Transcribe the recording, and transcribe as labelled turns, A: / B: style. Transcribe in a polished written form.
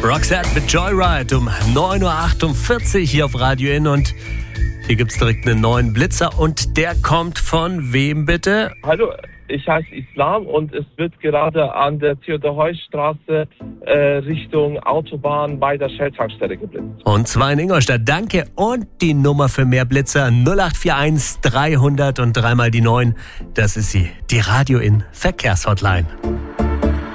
A: Roxette mit Joyride um 9.48 Uhr hier auf Radio N und hier gibt's direkt einen neuen Blitzer und der kommt von wem bitte?
B: Hallo, ich heiße Islam und es wird gerade an der Theodor-Heuss-Straße Richtung Autobahn bei der Shell-Tankstelle geblitzt.
A: Und zwar in Ingolstadt. Danke. Und die Nummer für mehr Blitzer 0841 300 und dreimal die 9. Das ist sie, die Radio N Verkehrshotline.